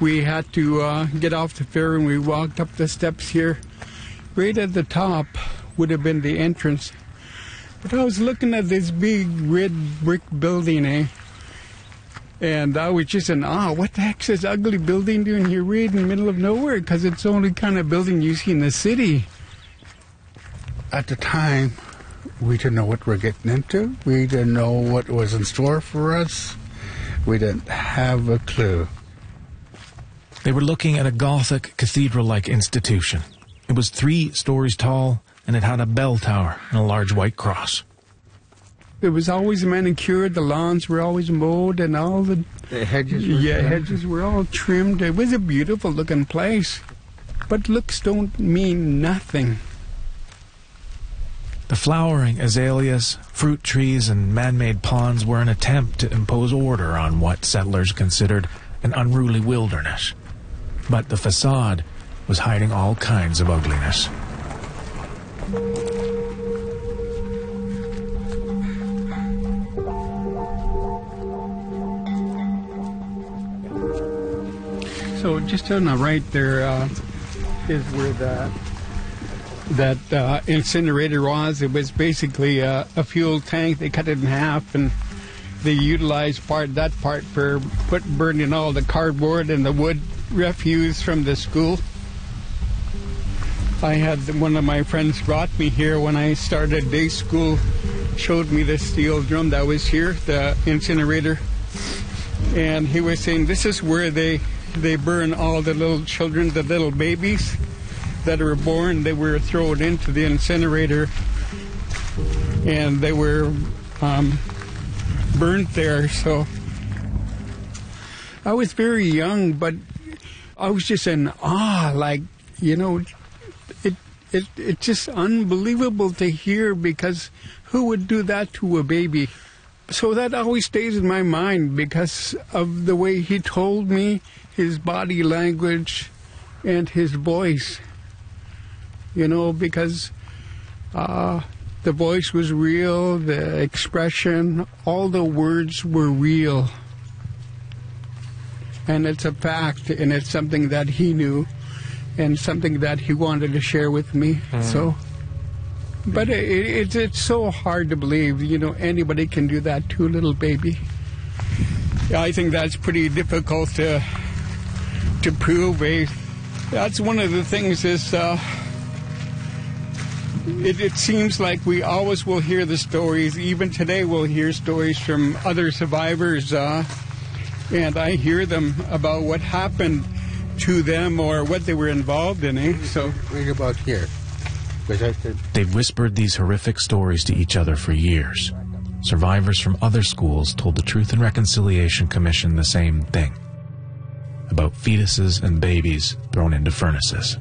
we had to get off the ferry and we walked up the steps here. Right at the top would have been the entrance. But I was looking at this big red brick building, and I was just in awe. What the heck's this ugly building doing here right in the middle of nowhere? Because it's the only kind of building you see in the city. At the time, we didn't know what we're getting into. We didn't know what was in store for us. We didn't have a clue. They were looking at a Gothic cathedral-like institution. It was 3 stories tall, and it had a bell tower and a large white cross. It was always manicured, the lawns were always mowed, and all the hedges were hedges were all trimmed. It was a beautiful-looking place. But looks don't mean nothing. The flowering azaleas, fruit trees, and man-made ponds were an attempt to impose order on what settlers considered an unruly wilderness. But the facade was hiding all kinds of ugliness. So just on the right there is where that incinerator was. It was basically a fuel tank. They cut it in half, and they utilized that part for burning all the cardboard and the wood refuse from the school. I had one of my friends brought me here when I started day school, showed me the steel drum that was here, the incinerator, and he was saying this is where they burn all the little children, the little babies that were born. They were thrown into the incinerator, and they were burnt there. So I was very young, but I was just in awe, like, it's just unbelievable to hear, because who would do that to a baby? So that always stays in my mind because of the way he told me, his body language, and his voice. Because the voice was real, the expression, all the words were real. And it's a fact, and it's something that he knew, and something that he wanted to share with me. So, but it's so hard to believe, anybody can do that to a little baby. I think that's pretty difficult to prove. That's one of the things is, it seems like we always will hear the stories. Even today we'll hear stories from other survivors, and I hear them about what happened to them or what they were involved in. So read about here. They've whispered these horrific stories to each other for years. Survivors from other schools told the Truth and Reconciliation Commission the same thing, about fetuses and babies thrown into furnaces.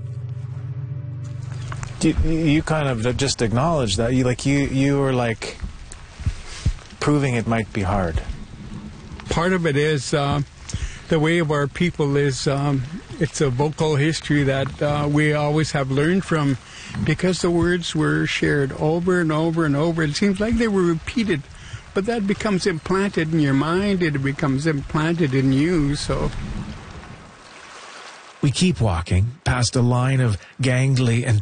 You kind of just acknowledged that. You were like proving it might be hard. Part of it is the way of our people is it's a vocal history that we always have learned from, because the words were shared over and over and over. It seems like they were repeated, but that becomes implanted in your mind. It becomes implanted in you. So we keep walking past a line of gangly and